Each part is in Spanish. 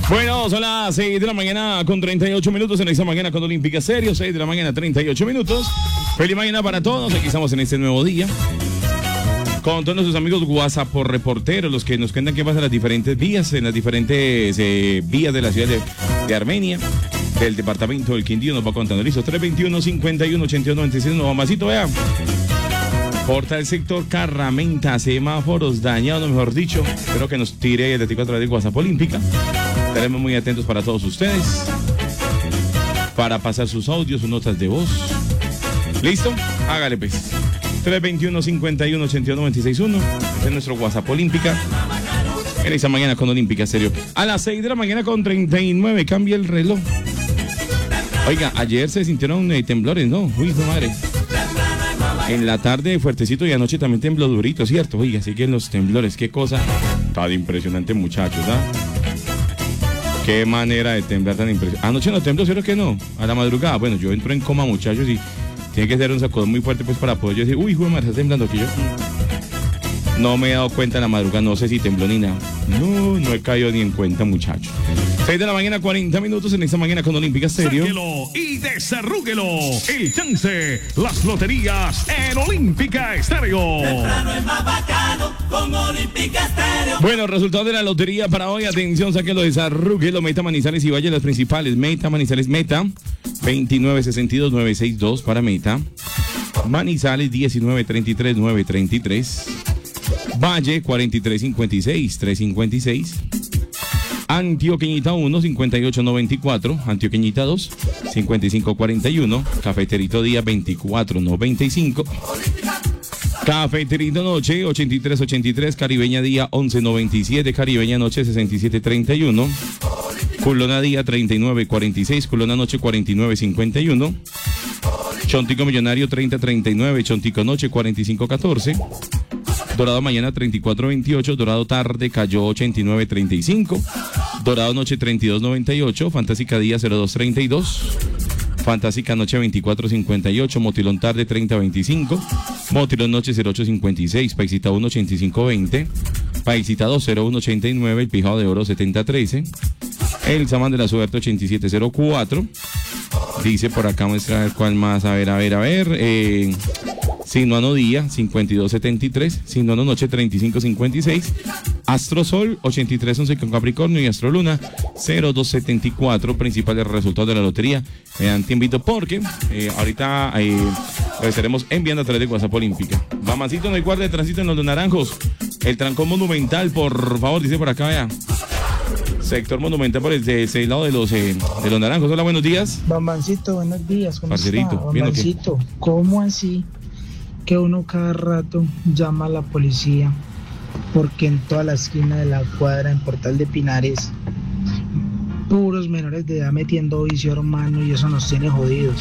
Bueno, son las 6 de la mañana con 38 minutos en esta mañana con Olímpica Serio, 6 de la mañana 38 minutos. Feliz mañana para todos, aquí estamos en este nuevo día. Con todos nuestros amigos WhatsApp por reporteros, los que nos cuentan qué pasa en las diferentes vías, vías de la ciudad de Armenia, del departamento del Quindío, nos va contando. Listo, 321-51-81-96, no, mamacito, vea. Porta el sector Carramenta, semáforos dañados, mejor dicho. Espero que nos tire el a través de WhatsApp Olímpica. Estaremos muy atentos para todos ustedes, para pasar sus audios, sus notas de voz. ¿Listo? Hágale pues. 321-51-81-961. Este es nuestro WhatsApp Olímpica. En esta mañana con Olímpica Serio. A las 6 de la mañana con 39. Cambia el reloj. Oiga, ayer se sintieron temblores, ¿no? Uy, no madre. En la tarde fuertecito y anoche también tembló durito, ¿cierto? Oiga, siguen los temblores. Qué cosa tan impresionante, muchachos, ¿ah? Qué manera de temblar tan impresionante. Anoche no tembló, ¿cierto que no? A la madrugada. Bueno, yo entro en coma, muchachos, y tiene que ser un sacudón muy fuerte pues para poder yo decir, uy, güey, está temblando aquí yo. No me he dado cuenta en la madrugada, no sé si tembló ni nada. No he caído ni en cuenta, muchachos. 6 de la mañana, 40 minutos en esta mañana con Olímpica Serio. Sáquelo y desarrúguelo. El chance, las loterías en Olímpica Estéreo. Temprano es más bacano con Olímpica Estéreo. Bueno, resultado de la lotería para hoy. Atención, sáquelo, desarrúguelo. Meta, Manizales y Valle, las principales. Meta, Manizales, Meta. 29-62-962 para Meta. Manizales, 19-33-933. Valle, 43-56-356. Antioqueñita 1, 58-94. Antioqueñita 2, 55-41. Cafeterito Día, 24-95. Cafeterito Noche, 83-83. Caribeña Día, 11-97. Caribeña Noche, 67-31. Culona Día, 39-46. Culona Noche, 49-51. Chontico Millonario, 30-39. Chontico Noche, 45-14. Dorado Mañana, 34-28. Dorado Tarde cayó, 89-35. Dorado Noche, 32-98. Fantástica Día, 02-32. Fantástica Noche, 24-58. Motilón Tarde, 30-25. Motilón Noche, 08-56. Paisita 1, 85-20. Paisita 2, 01-89. El Pijado de Oro, 70-13. El Samán de la Suerte, 87-04. Dice por acá, muestra a ver cuál más. A ver. Sinuano Día, 52-73. Sinuano Noche, 35-56. Astro Sol, 83-11 con Capricornio. Y Astro Luna, 02-74. Principales resultados de la lotería. Me dan tiempito porque ahorita lo estaremos enviando a través de WhatsApp Olímpica. Mamacito, no hay guardia de tránsito en los Naranjos. El trancón monumental, por favor, dice por acá, vea. Sector monumental por ese lado de los Naranjos. Hola, buenos días. Bambancito, buenos días. ¿Cómo Parcerito, está? ¿bien o qué? Bambancito, ¿cómo así que uno cada rato llama a la policía? Porque en toda la esquina de la cuadra, en Portal de Pinares, puros menores de edad metiendo vicio, hermano, y eso nos tiene jodidos.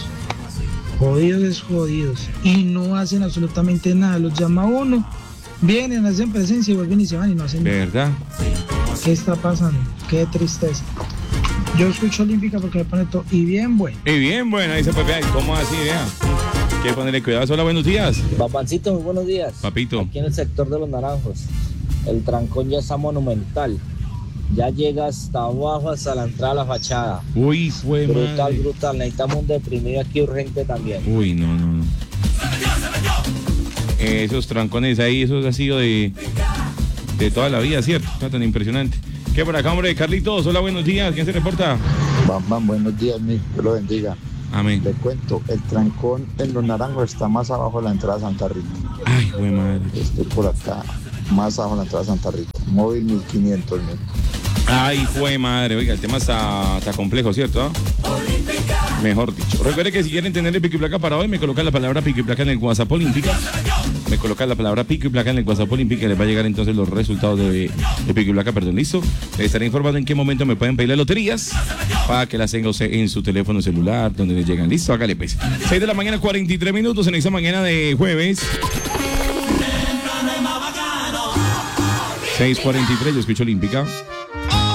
Jodidos. Y no hacen absolutamente nada. Los llama uno, vienen, hacen presencia y vuelven y se van y no hacen nada. ¿Verdad? ¿Qué está pasando? Qué tristeza. Yo escucho Olímpica porque me pone todo. Y bien bueno. Y bien, bueno, ahí se puede ver. ¿Cómo así, vea? Hay que ponerle cuidado. Hola, buenos días. Papancito, muy buenos días. Papito. Aquí en el sector de los Naranjos. El trancón ya está monumental. Ya llega hasta abajo, hasta la entrada de la fachada. Uy, fue Brutal. madre. Necesitamos un deprimido aquí urgente también. Uy, no. Esos trancones ahí, eso ha sido de toda la vida, ¿cierto? Está tan impresionante. ¿Qué por acá, hombre? Carlitos, hola, buenos días. ¿Quién se reporta? Bam, buenos días, Dios lo bendiga. Amén. Le cuento, el trancón en los Naranjos está más abajo de la entrada a Santa Rita. Ay, güey, madre. Estoy por acá, más abajo de la entrada a Santa Rita. Móvil 1500, mil. Ay, fue madre. Oiga, el tema está complejo, ¿cierto? Mejor dicho. Recuerde que si quieren tener el pico y placa para hoy, me colocan la palabra pico y placa en el WhatsApp Olímpica. Me colocan la palabra pico y placa en el WhatsApp Olímpica y les va a llegar entonces los resultados de pico y placa, perdón, listo. Les estaré informando en qué momento me pueden pedir las loterías para que las tenga usted en su teléfono celular, donde les llegan. Listo, hágale pues. 6 de la mañana, 43 minutos en esta mañana de jueves. 6:43, yo escucho Olímpica.